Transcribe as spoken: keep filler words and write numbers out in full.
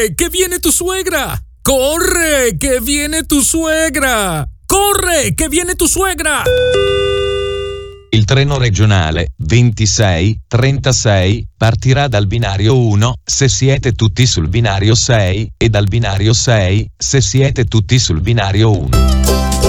Corre, che viene tu suegra! Corre, che viene tu suegra! Corre, che viene tu suegra! Il treno regionale ventisei trentasei partirà dal binario uno se siete tutti sul binario sei e dal binario sei se siete tutti sul binario uno.